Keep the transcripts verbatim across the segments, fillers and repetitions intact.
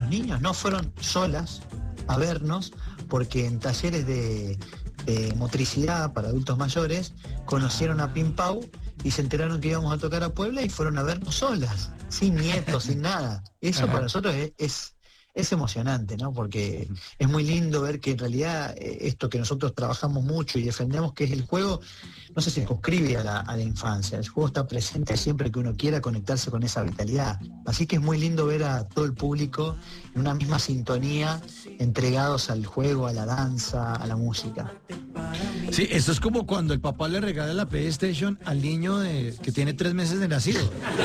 niños no fueron solas a vernos, porque en talleres de, de motricidad para adultos mayores conocieron a Pim Pau y se enteraron que íbamos a tocar a Puebla y fueron a vernos solas, sin nietos, sin nada. Eso Ajá. para nosotros es, es, es emocionante, ¿no? Porque es muy lindo ver que en realidad eh, esto que nosotros trabajamos mucho y defendemos, que es el juego, no se circunscribe a la, a la infancia. El juego está presente siempre que uno quiera conectarse con esa vitalidad. Así que es muy lindo ver a todo el público en una misma sintonía, entregados al juego, a la danza, a la música. Sí, esto es como cuando el papá le regala la PlayStation al niño de, que tiene tres meses de nacido.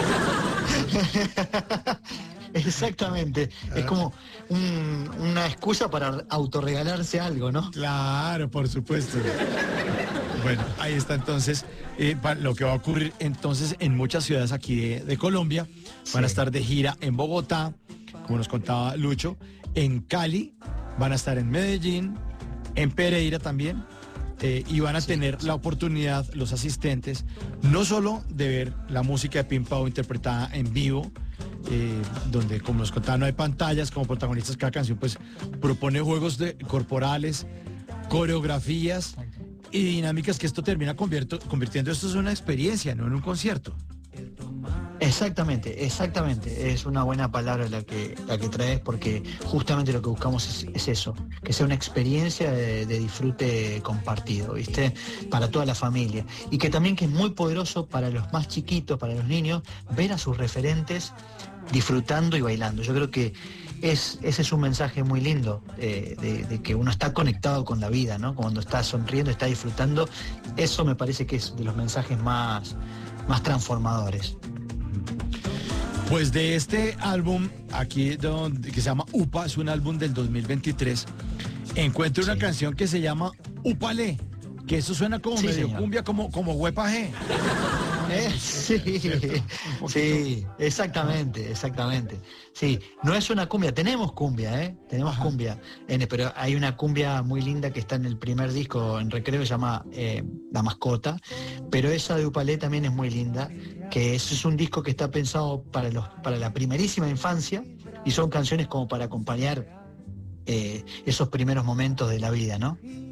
Exactamente, es como un- una excusa para autorregalarse algo, ¿no? Claro, por supuesto. Bueno, ahí está entonces eh, pa- lo que va a ocurrir entonces en muchas ciudades aquí de, de Colombia. Van a Sí. estar de gira en Bogotá, como nos contaba Lucho, en Cali, van a estar en Medellín, en Pereira también, eh, y van a tener la oportunidad, los asistentes, no solo de ver la música de Pim Pau interpretada en vivo, eh, donde, como nos contaba, no hay pantallas, como protagonistas cada canción pues propone juegos de, corporales, coreografías y dinámicas que esto termina convierto- convirtiendo esto en una experiencia, no en un concierto. Exactamente, exactamente. Es una buena palabra la que, la que traes, porque justamente lo que buscamos es, es eso, que sea una experiencia de, de disfrute compartido, ¿viste? Para toda la familia. Y que también que es muy poderoso para los más chiquitos, para los niños, ver a sus referentes disfrutando y bailando. Yo creo que es, ese es un mensaje muy lindo, eh, de, de que uno está conectado con la vida, ¿no? Cuando está sonriendo, está disfrutando. Eso me parece que es de los mensajes más, más transformadores. Pues de este álbum, aquí donde, que se llama Upa, es un álbum del dos mil veintitrés, encuentro una Sí. canción que se llama Upale, que eso suena como Sí, medio señor. cumbia, como, como Huepa G. Eh, sí, Un poquito. sí, exactamente, exactamente. Sí, no es una cumbia, tenemos cumbia, ¿eh? Tenemos Ajá. cumbia, en- pero hay una cumbia muy linda que está en el primer disco en Recreo, que se llama eh, La Mascota, pero esa de Upalé también es muy linda, que es, es un disco que está pensado para, los, para la primerísima infancia y son canciones como para acompañar eh, esos primeros momentos de la vida, ¿no?